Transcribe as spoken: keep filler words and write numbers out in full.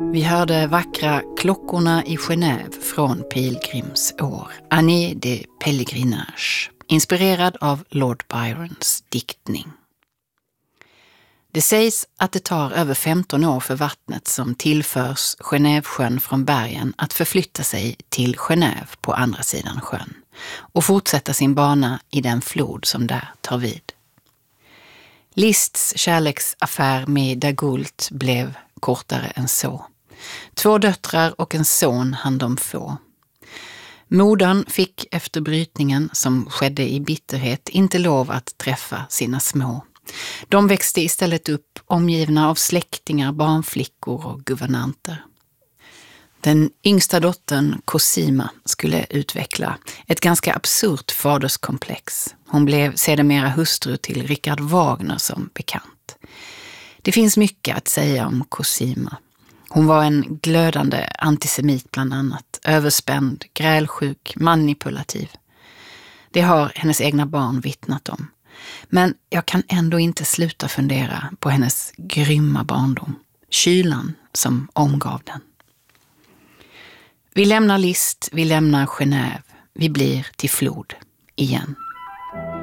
Vi hörde vackra Klockorna i Genève från Pilgrims år, Année de Pèlerinage, inspirerad av Lord Byrons diktning. Det sägs att det tar över femton år för vattnet som tillförs Genèvesjön från bergen att förflytta sig till Genève på andra sidan sjön och fortsätta sin bana i den flod som där tar vid. Liszts kärleksaffär med Dagoult blev kortare än så. Två döttrar och en son hann de få. Modern fick efter brytningen, som skedde i bitterhet, inte lov att träffa sina små. De växte istället upp omgivna av släktingar, barnflickor och guvernanter. Den yngsta dottern, Cosima, skulle utveckla ett ganska absurt faderskomplex. Hon blev sedermera hustru till Richard Wagner som bekant. Det finns mycket att säga om Cosima. Hon var en glödande antisemit bland annat, överspänd, grälsjuk, manipulativ. Det har hennes egna barn vittnat om. Men jag kan ändå inte sluta fundera på hennes grymma barndom, kylan som omgav den. Vi lämnar Liszt, vi lämnar Genève, vi blir till flod igen.